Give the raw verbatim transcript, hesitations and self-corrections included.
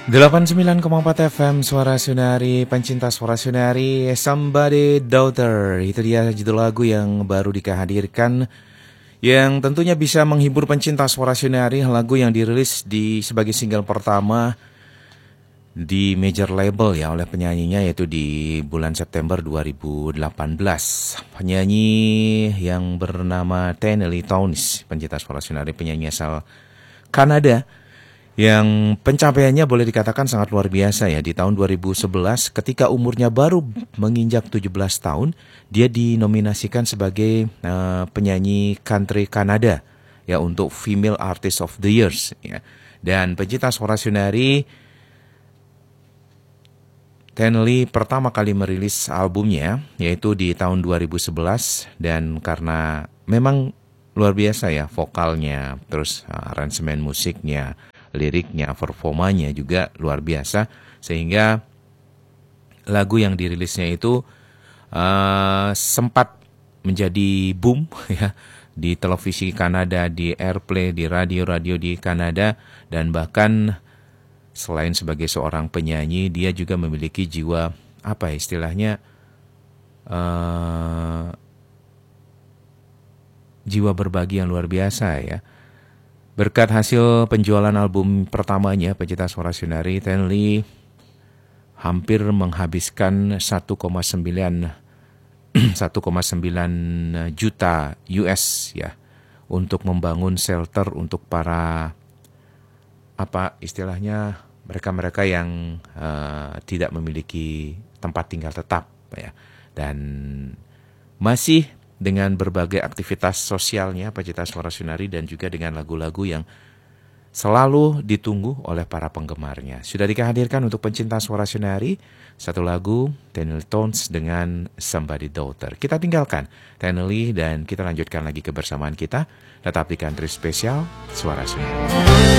delapan puluh sembilan koma empat F M Suara Sunari, pencinta Suara Sunari, Somebody Daughter. Itu dia judul lagu yang baru dikehadirkan, yang tentunya bisa menghibur pencinta Suara Sunari. Lagu yang dirilis di sebagai single pertama di major label ya oleh penyanyinya, yaitu di bulan September dua ribu delapan belas. Penyanyi yang bernama Tennessee Townes, pencinta Suara Sunari, penyanyi asal Kanada, yang pencapaiannya boleh dikatakan sangat luar biasa ya. Di tahun dua ribu sebelas, ketika umurnya baru menginjak tujuh belas tahun, dia dinominasikan sebagai uh, penyanyi country Kanada ya untuk Female Artist of the Years ya. Dan pencinta Suara Sunari, Tennessee pertama kali merilis albumnya yaitu di tahun dua ribu sebelas, dan karena memang luar biasa ya vokalnya, terus uh, aransemen musiknya, liriknya, performanya juga luar biasa, sehingga lagu yang dirilisnya itu uh, sempat menjadi boom ya di televisi Kanada, di airplay, di radio-radio di Kanada, dan bahkan selain sebagai seorang penyanyi, dia juga memiliki jiwa apa ya istilahnya uh, jiwa berbagi yang luar biasa ya. Berkat hasil penjualan album pertamanya, pencinta Suara Sunari, Tennessee hampir menghabiskan satu koma sembilan juta U S ya untuk membangun shelter untuk para apa istilahnya mereka-mereka yang uh, tidak memiliki tempat tinggal tetap ya. Dan masih dengan berbagai aktivitas sosialnya pencinta Suara Sunari, dan juga dengan lagu-lagu yang selalu ditunggu oleh para penggemarnya. Sudah dihadirkan untuk pencinta Suara Sunari satu lagu Tennessee Townes dengan Somebody Daughter. Kita tinggalkan Tennessee dan kita lanjutkan lagi kebersamaan kita tetap di Country Spesial Suara Sunari.